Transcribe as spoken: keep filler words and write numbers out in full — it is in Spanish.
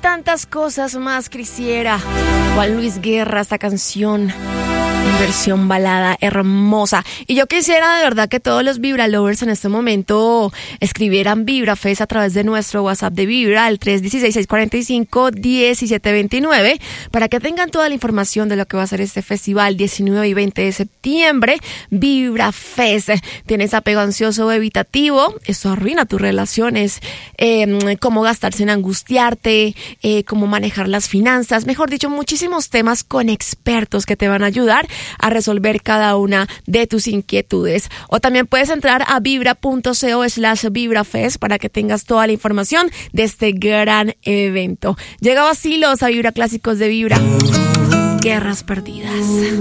tantas cosas más quisiera. Juan Luis Guerra, esta canción en versión balada hermosa. Y yo quisiera de verdad que todos los Vibra Lovers en este momento escribieran Vibra Fest a través de nuestro WhatsApp de Vibra al tres uno seis, seis cuatro cinco, uno siete dos nueve para que tengan toda la información de lo que va a ser este festival diecinueve y veinte de septiembre. Vibra Fest. ¿Tienes apego ansioso o evitativo? Eso arruina tus relaciones. Eh, cómo gastarse en angustiarte, eh, cómo manejar las finanzas. Mejor dicho, muchísimos temas con expertos que te van a ayudar a resolver cada una de tus inquietudes. O también puedes entrar a vibra.co slash vibrafest para que tengas toda la información de este gran evento. Llega Vacilos a Vibra Clásicos de Vibra. Guerras perdidas.